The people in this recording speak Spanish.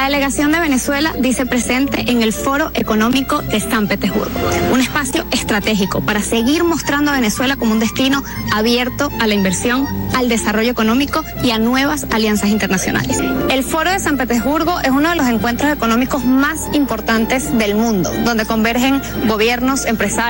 delegación de Venezuela dice presente en el Foro Económico de San Petersburgo, un espacio estratégico para seguir mostrando a Venezuela como un destino abierto a la inversión, al desarrollo económico y a nuevas alianzas internacionales. El Foro de San Petersburgo es uno de los encuentros económicos más importantes del mundo, donde convergen gobiernos, empresarios,